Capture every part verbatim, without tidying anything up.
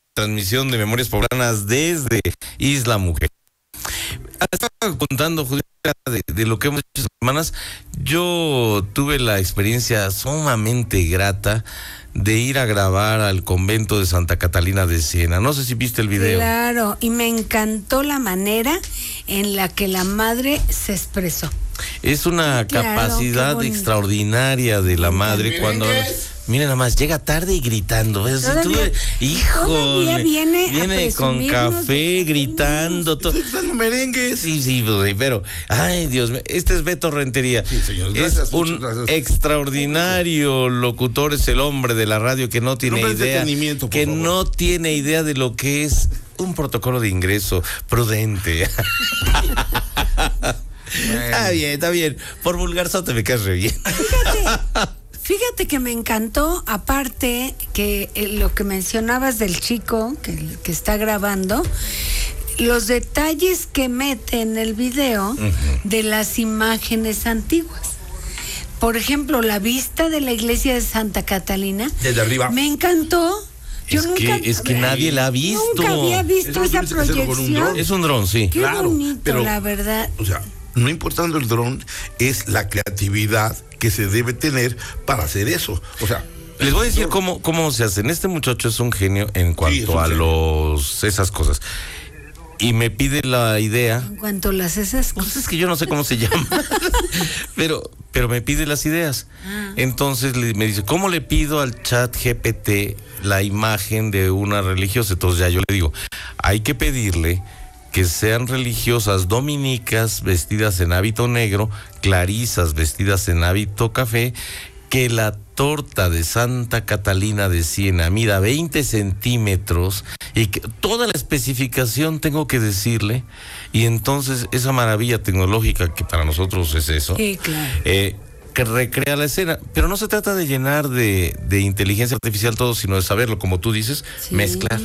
transmisión de Memorias Poblanas desde Isla Mujer. Estaba contando, Julián, de, de lo que hemos hecho semanas. Yo tuve la experiencia sumamente grata de ir a grabar al convento de Santa Catalina de Siena. No sé si viste el video. Claro, y me encantó la manera en la que la madre se expresó. Es una claro, capacidad extraordinaria de la madre. Miren cuando... Miren nada más, llega tarde y gritando. Todavía, hijo, todavía viene, viene con café gritando. To... merengues. Sí, sí, pero, ay, Dios mío, este es Beto Rentería. Sí, señor, gracias, es un extraordinario locutor, es el hombre de la radio que no tiene no, idea, que favor. no tiene idea de lo que es un protocolo de ingreso prudente. Bueno. Está bien, está bien. Por vulgarzote me caes re bien. Fíjate. Fíjate que me encantó, aparte que eh, lo que mencionabas del chico que, que está grabando, los detalles que mete en el video uh-huh. de las imágenes antiguas. Por ejemplo, la vista de la iglesia de Santa Catalina. Desde arriba. Me encantó. Yo es, nunca, que, es que nadie la ha visto. Nunca había visto esa proyección. Un es un dron, sí. Qué claro, bonito, pero, la verdad. O sea, no importando el dron, es la creatividad que se debe tener para hacer eso. O sea, les voy a decir cómo, cómo se hacen. Este muchacho es un genio en cuanto sí, a genio. los esas cosas. Y me pide la idea. En cuanto a las esas cosas. Pues es que yo no sé cómo se llama. pero, pero me pide las ideas. Ah. Entonces le, me dice, ¿cómo le pido al chat G P T la imagen de una religiosa? Entonces ya yo le digo, hay que pedirle que sean religiosas dominicas vestidas en hábito negro, clarisas vestidas en hábito café, que la torta de Santa Catalina de Siena mida veinte centímetros y que toda la especificación tengo que decirle, y entonces esa maravilla tecnológica que para nosotros es eso, sí, claro. eh, que recrea la escena, pero no se trata de llenar de, de inteligencia artificial todo, sino de saberlo, como tú dices, sí. mezclar.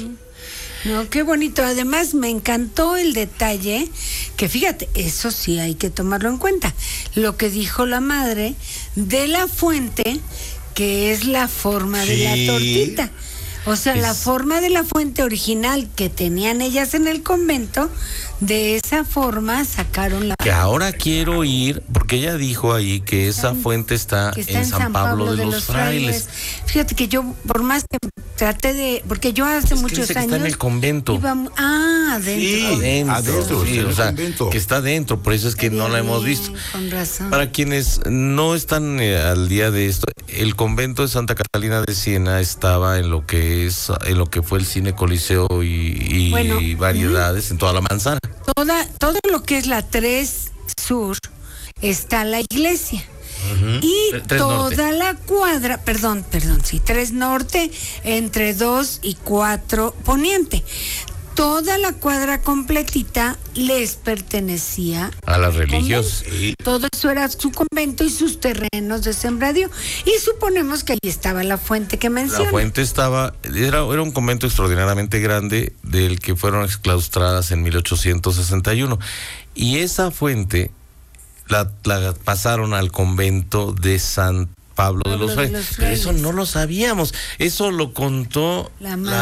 No, qué bonito. Además, me encantó el detalle, que fíjate, eso sí hay que tomarlo en cuenta. Lo que dijo la madre de la fuente, que es la forma sí. de la tortita. O sea, es... la forma de la fuente original que tenían ellas en el convento, de esa forma sacaron la... Que ahora quiero ir, porque ella dijo ahí que esa en, fuente está, que está en, en San, San Pablo, Pablo de, de los, los frailes. frailes. Fíjate que yo, por más que traté de... Porque yo hace es muchos que dice años... Que está en el convento. Iba, ah, adentro. Sí, adentro, adentro sí, o sea, convento. Que está adentro, por eso es que no la hemos visto. Con razón. Para quienes no están eh, al día de esto, el convento de Santa Catalina de Siena estaba en lo que es, en lo que fue el Cine Coliseo y, y bueno, variedades, uh-huh. en toda la manzana. Toda, todo lo que es la tres Sur está la iglesia. Uh-huh. Y tres toda norte. La cuadra, perdón, perdón, sí, tres Norte, entre dos y cuatro Poniente. Toda la cuadra completita les pertenecía a las religiosas. Sí. Todo eso era su convento y sus terrenos de sembradío. Y suponemos que ahí estaba la fuente que menciona. La fuente estaba, era, era un convento extraordinariamente grande del que fueron exclaustradas en mil ochocientos sesenta y uno. Y esa fuente la, la pasaron al convento de San Pablo, Pablo de los Frailes. Pero eso no lo sabíamos. Eso lo contó la madre,